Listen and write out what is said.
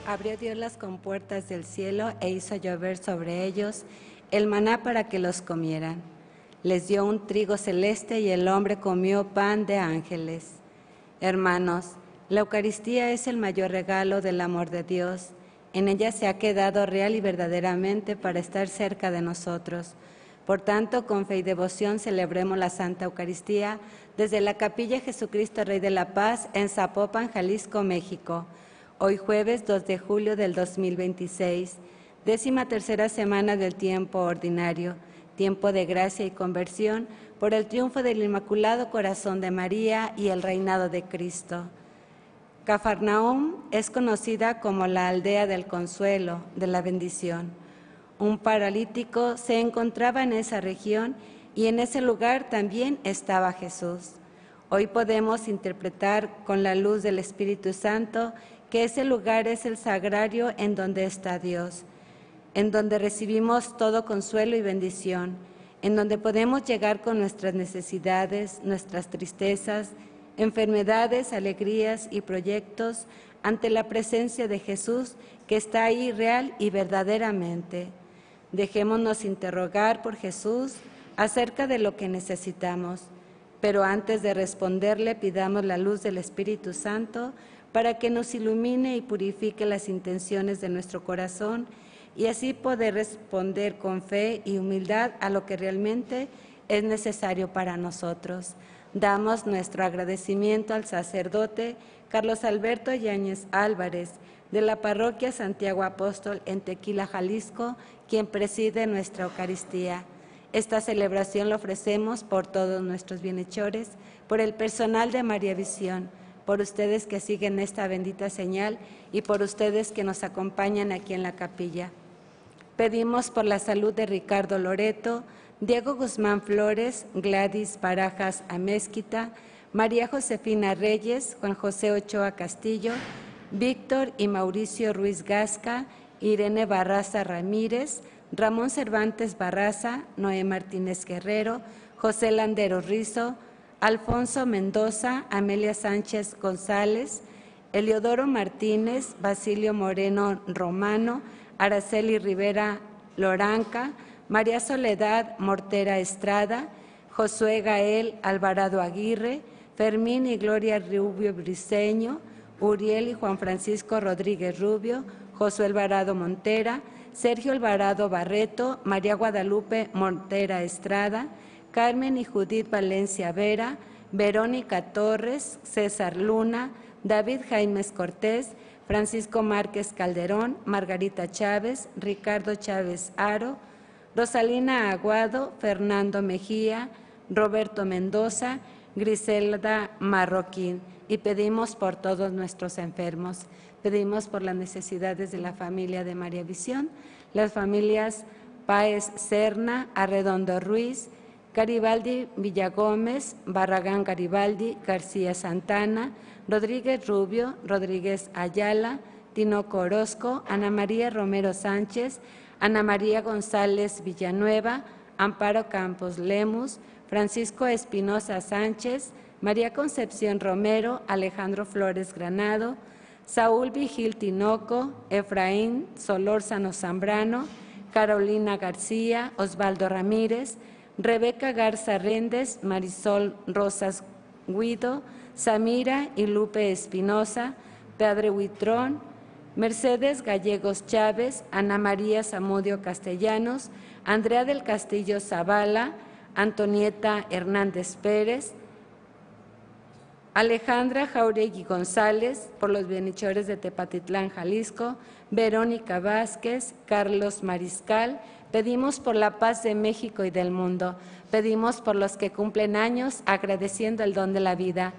Abrió Dios las compuertas del cielo e hizo llover sobre ellos el maná para que los comieran. Les dio un trigo celeste y el hombre comió pan de ángeles. Hermanos, la Eucaristía es el mayor regalo del amor de Dios. En ella se ha quedado real y verdaderamente para estar cerca de nosotros. Por tanto, con fe y devoción celebremos la Santa Eucaristía desde la Capilla Jesucristo Rey de la Paz en Zapopan, Jalisco, México. Hoy jueves 2 de julio del 2026, 13ª semana del tiempo ordinario, tiempo de gracia y conversión por el triunfo del Inmaculado Corazón de María y el reinado de Cristo. Cafarnaúm es conocida como la aldea del consuelo, de la bendición. Un paralítico se encontraba en esa región y en ese lugar también estaba Jesús. Hoy podemos interpretar con la luz del Espíritu Santo que ese lugar es el sagrario en donde está Dios, en donde recibimos todo consuelo y bendición, en donde podemos llegar con nuestras necesidades, nuestras tristezas, enfermedades, alegrías y proyectos ante la presencia de Jesús que está ahí real y verdaderamente. Dejémonos interrogar por Jesús acerca de lo que necesitamos, pero antes de responderle pidamos la luz del Espíritu Santo para que nos ilumine y purifique las intenciones de nuestro corazón y así poder responder con fe y humildad a lo que realmente es necesario para nosotros. Damos nuestro agradecimiento al sacerdote Carlos Alberto Yáñez Álvarez, de la parroquia Santiago Apóstol en Tequila, Jalisco, quien preside nuestra Eucaristía. Esta celebración la ofrecemos por todos nuestros bienhechores, por el personal de María Visión, por ustedes que siguen esta bendita señal y por ustedes que nos acompañan aquí en la capilla. Pedimos por la salud de Ricardo Loreto, Diego Guzmán Flores, Gladys Barajas Amezquita, María Josefina Reyes, Juan José Ochoa Castillo, Víctor y Mauricio Ruiz Gasca, Irene Barraza Ramírez, Ramón Cervantes Barraza, Noé Martínez Guerrero, José Landero Rizo, Alfonso Mendoza, Amelia Sánchez González, Eliodoro Martínez, Basilio Moreno Romano, Araceli Rivera Loranca, María Soledad Mortera Estrada, Josué Gael Alvarado Aguirre, Fermín y Gloria Rubio Briceño, Uriel y Juan Francisco Rodríguez Rubio, Josué Alvarado Montera, Sergio Alvarado Barreto, María Guadalupe Montera Estrada, Carmen y Judith Valencia Vera, Verónica Torres, César Luna, David Jaimes Cortés, Francisco Márquez Calderón, Margarita Chávez, Ricardo Chávez Aro, Rosalina Aguado, Fernando Mejía, Roberto Mendoza, Griselda Marroquín. Y pedimos por todos nuestros enfermos. Pedimos por las necesidades de la familia de María Visión, las familias Páez Serna, Arredondo Ruiz, Garibaldi Villagómez, Barragán Garibaldi, García Santana, Rodríguez Rubio, Rodríguez Ayala, Tinoco Orozco, Ana María Romero Sánchez, Ana María González Villanueva, Amparo Campos Lemus, Francisco Espinosa Sánchez, María Concepción Romero, Alejandro Flores Granado, Saúl Vigil Tinoco, Efraín Solórzano Zambrano, Carolina García, Osvaldo Ramírez, Rebeca Garza Réndez, Marisol Rosas Guido, Samira y Lupe Espinosa, Padre Huitrón, Mercedes Gallegos Chávez, Ana María Zamudio Castellanos, Andrea del Castillo Zavala, Antonieta Hernández Pérez, Alejandra Jauregui González, por los bienhechores de Tepatitlán, Jalisco, Verónica Vázquez, Carlos Mariscal. Pedimos por la paz de México y del mundo. Pedimos por los que cumplen años, agradeciendo el don de la vida.